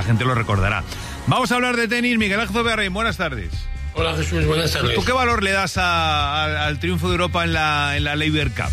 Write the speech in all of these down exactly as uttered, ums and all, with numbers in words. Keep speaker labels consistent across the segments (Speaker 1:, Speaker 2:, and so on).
Speaker 1: gente lo recordará. Vamos a hablar de tenis. Miguel Ángel Bearrain, buenas tardes.
Speaker 2: Hola Jesús, buenas tardes.
Speaker 1: ¿Tú qué valor le das a, a, al triunfo de Europa en la, en la Laver Cup?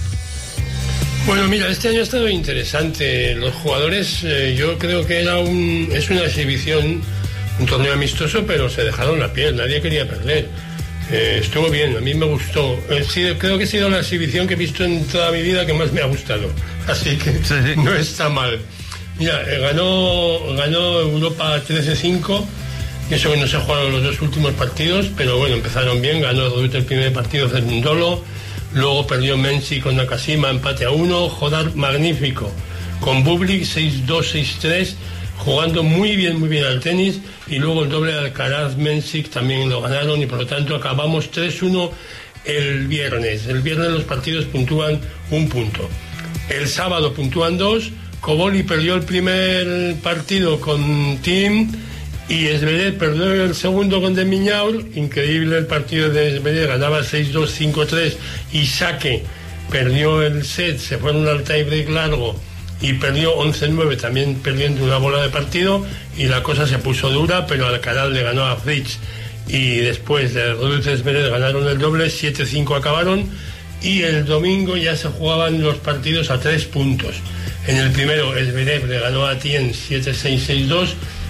Speaker 2: Bueno, mira, este año ha estado interesante. Los jugadores, eh, yo creo que era un, es una exhibición, un torneo amistoso, pero se dejaron la piel, nadie quería perder. Eh, estuvo bien, a mí me gustó. Eh, sí, creo que ha sido la exhibición que he visto en toda mi vida que más me ha gustado. Así que sí, sí. No está mal. Mira, eh, ganó, ganó Europa trece cinco, y eso que no se jugaron los dos últimos partidos, pero bueno, empezaron bien. Ganó Ruud el primer partido, Zerundolo. Luego perdió Mensik con Nakashima, empate a uno. Jodar magnífico con Bublik, seis dos, seis tres, jugando muy bien, muy bien al tenis. Y luego el doble de Alcaraz, Mensik también lo ganaron, y por lo tanto acabamos tres uno el viernes. El viernes los partidos puntúan un punto. El sábado puntúan dos. Koboli perdió el primer partido con Thiem y Zverev perdió el segundo con Demiñaur. Increíble el partido de Zverev, ganaba seis dos, cinco tres, y Sake perdió el set, se fueron al tiebreak largo y perdió once nueve, también perdiendo una bola de partido, y la cosa se puso dura, pero Alcaraz le ganó a Fritz, y después de Ruud y Zverev ganaron el doble, siete cinco acabaron, y el domingo ya se jugaban los partidos a tres puntos. En el primero Zverev le ganó a Thiem siete seis, seis dos,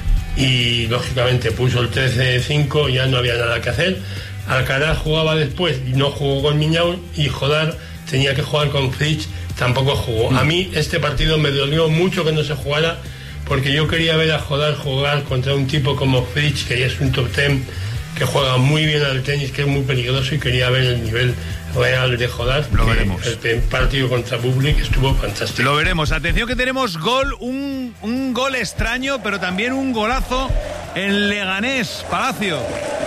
Speaker 2: y lógicamente puso el trece cinco, ya no había nada que hacer. Alcaraz jugaba después y no jugó con Miñaur, y Jodar tenía que jugar con Fritz, tampoco jugó. A mí este partido me dolió mucho que no se jugara, porque yo quería ver a Jodar jugar contra un tipo como Fritz, que ya es un top ten, que juega muy bien al tenis, que es muy peligroso, y quería ver el nivel real de Jodar.
Speaker 1: Lo veremos.
Speaker 2: El partido contra Bublik estuvo fantástico.
Speaker 1: Lo veremos. Atención que tenemos gol, un, un gol extraño, pero también un golazo en Leganés. Palacio.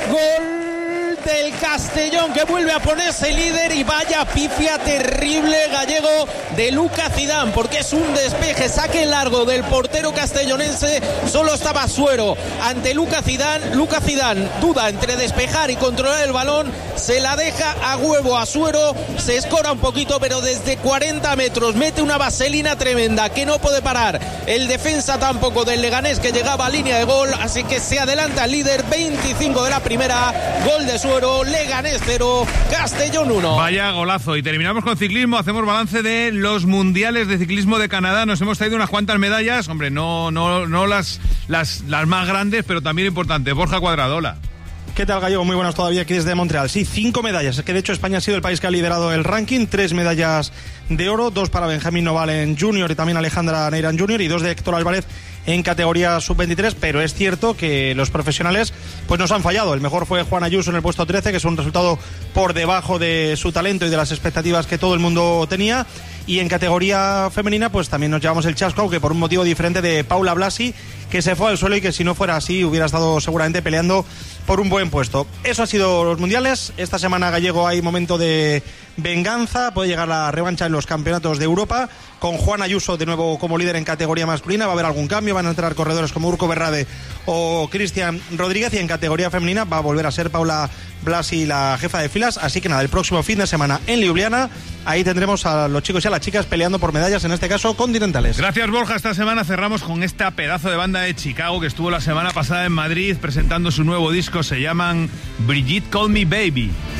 Speaker 3: Gol del Castellón, que vuelve a ponerse líder, y vaya pifia terrible gallego de Luca Zidane, porque es un despeje, saque largo del portero castellonense, solo estaba Suero ante Luca Zidane. Luca Zidane duda entre despejar y controlar el balón, se la deja a huevo a Suero, se escora un poquito, pero desde cuarenta metros mete una vaselina tremenda que no puede parar el defensa tampoco del Leganés, que llegaba a línea de gol, así que se adelanta el líder, veinticinco de la primera, gol de Suero. Leganés cero, Castellón uno.
Speaker 1: Vaya golazo. Y terminamos con ciclismo. Hacemos balance de los mundiales de ciclismo de Canadá. Nos hemos traído unas cuantas medallas. Hombre, no, no, no las, las, las más grandes, pero también importantes. Borja Cuadradola.
Speaker 4: ¿Qué tal, Gallego? Muy buenas todavía aquí desde Montreal. Sí, cinco medallas. Es que de hecho España ha sido el país que ha liderado el ranking. Tres medallas de oro, dos para Benjamín Noval en junior y también Alejandra Neira en junior, y dos de Héctor Álvarez en categoría sub veintitrés, pero es cierto que los profesionales pues nos han fallado. El mejor fue Juan Ayuso en el puesto trece, que es un resultado por debajo de su talento y de las expectativas que todo el mundo tenía. Y en categoría femenina pues también nos llevamos el chasco, aunque por un motivo diferente, de Paula Blasi, que se fue al suelo y que si no fuera así hubiera estado seguramente peleando por un buen puesto. Eso ha sido los mundiales. Esta semana, Gallego, hay momento de venganza. Puede llegar la revancha en los campeonatos de Europa, con Juan Ayuso de nuevo como líder en categoría masculina. Va a haber algún cambio, van a entrar corredores como Urco Berrade o Cristian Rodríguez, y en categoría femenina va a volver a ser Paula Blasi la jefa de filas. Así que nada, el próximo fin de semana en Ljubljana, ahí tendremos a los chicos y a las chicas peleando por medallas, en este caso continentales.
Speaker 1: Gracias, Borja. Esta semana cerramos con esta pedazo de banda de Chicago que estuvo la semana pasada en Madrid presentando su nuevo disco. Se llaman Brigitte Call Me Baby.